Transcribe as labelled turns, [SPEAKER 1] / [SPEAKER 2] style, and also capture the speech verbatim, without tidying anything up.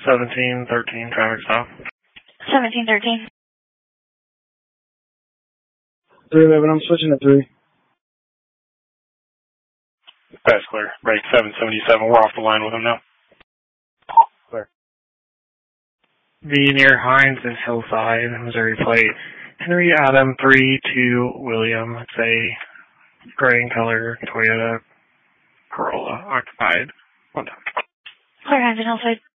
[SPEAKER 1] seventeen thirteen, traffic stop.
[SPEAKER 2] seventeen thirteen.
[SPEAKER 3] three eleven, I'm switching to three.
[SPEAKER 1] That's clear. Break seven seventy-seven, we're off the line with him now.
[SPEAKER 3] Clear.
[SPEAKER 1] V near Hines is Hillside, Missouri plate. Henry Adam three two William. It's a gray in color Toyota Corolla occupied. One time.
[SPEAKER 2] Clear Hines and Hillside.